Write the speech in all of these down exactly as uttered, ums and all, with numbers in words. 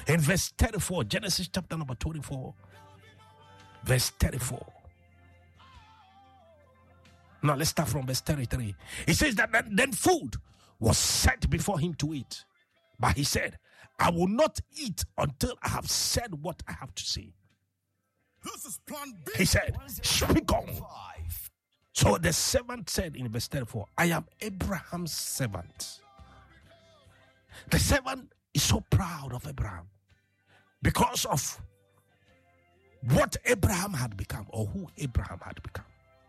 In verse thirty-four, Genesis chapter number twenty-four, verse thirty-four. Now let's start from verse thirty-three. He says that then, then food was set before him to eat. But he said, I will not eat until I have said what I have to say. This is plan B. He said, speak on. So the servant said in verse thirty-four, I am Abraham's servant. The servant is so proud of Abraham because of what Abraham had become, or who Abraham had become.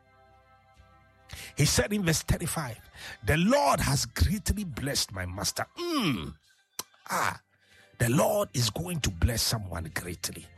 He said in verse thirty-five, the Lord has greatly blessed my master. Mm. Ah, the Lord is going to bless someone greatly.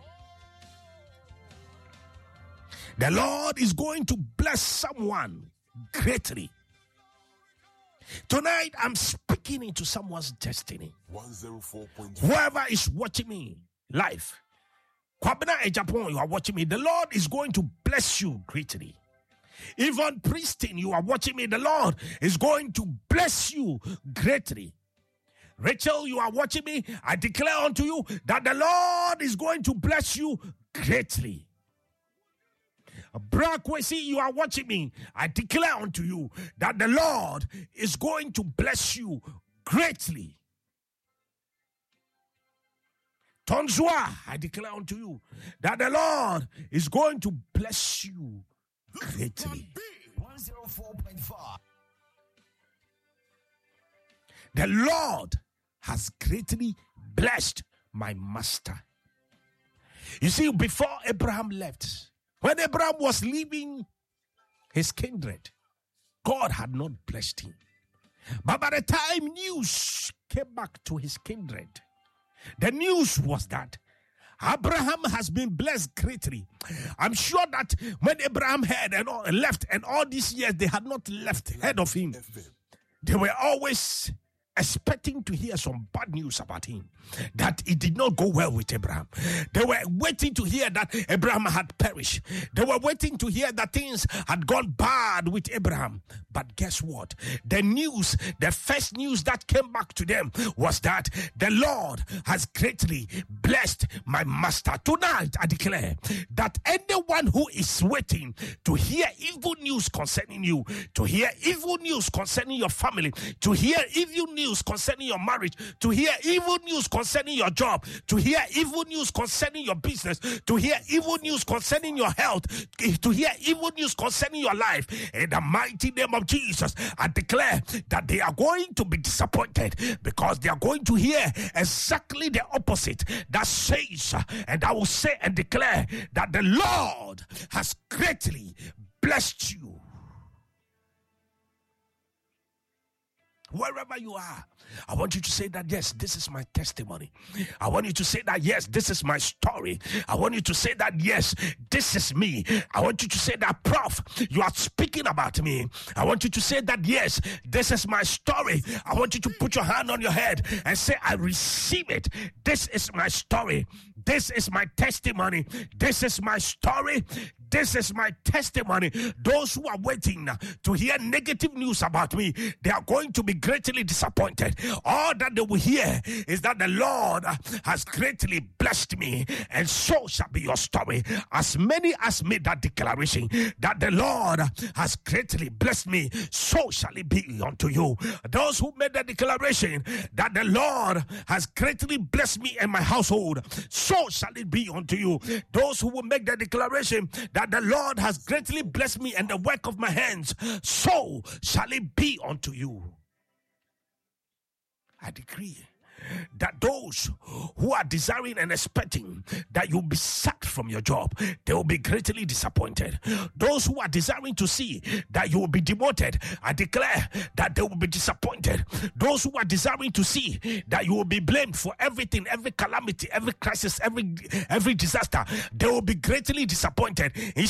The Lord is going to bless someone greatly. Tonight, I'm speaking into someone's destiny. one oh four point five. Whoever is watching me live, Kwabena and Japan, you are watching me. The Lord is going to bless you greatly. Even Pristin, you are watching me. The Lord is going to bless you greatly. Rachel, you are watching me. I declare unto you that the Lord is going to bless you greatly. Brakwesi, you are watching me. I declare unto you that the Lord is going to bless you greatly. Tonzua, I declare unto you that the Lord is going to bless you greatly. one oh four point five. The Lord has greatly blessed my master. You see, before Abraham left, when Abraham was leaving his kindred, God had not blessed him. But by the time news came back to his kindred, the news was that Abraham has been blessed greatly. I'm sure that when Abraham had and all, left, and all these years they had not left ahead of him, they were always expecting to hear some bad news about him, that it did not go well with Abraham. They were waiting to hear that Abraham had perished. They were waiting to hear that things had gone bad with Abraham. But guess what? The news, the first news that came back to them was that the Lord has greatly blessed my master. Tonight, I declare that anyone who is waiting to hear evil news concerning you, to hear evil news concerning your family, to hear evil news concerning your marriage, to hear evil news concerning your job, to hear evil news concerning your business, to hear evil news concerning your health, to hear evil news concerning your life, in the mighty name of Jesus, I declare that they are going to be disappointed, because they are going to hear exactly the opposite that says, and I will say and declare that the Lord has greatly blessed you. Wherever you are, I want you to say that, yes, this is my testimony. I want you to say that, yes, this is my story. I want you to say that, yes, this is me. I want you to say that, Prof, you are speaking about me. I want you to say that, yes, this is my story. I want you to put your hand on your head and say, I receive it. This is my story. This is my testimony. This is my story. This is my testimony. Those who are waiting to hear negative news about me, they are going to be greatly disappointed. All that they will hear is that the Lord has greatly blessed me, and so shall be your story. As many as made that declaration that the Lord has greatly blessed me, so shall it be unto you. Those who made the declaration that the Lord has greatly blessed me and my household, so shall it be unto you. Those who will make the declaration that the Lord has greatly blessed me and the work of my hands, so shall it be unto you. I decree that those who are desiring and expecting that you'll be sacked from your job, they will be greatly disappointed. Those who are desiring to see that you will be demoted, I declare that they will be disappointed. Those who are desiring to see that you will be blamed for everything, every calamity, every crisis, every every disaster, they will be greatly disappointed.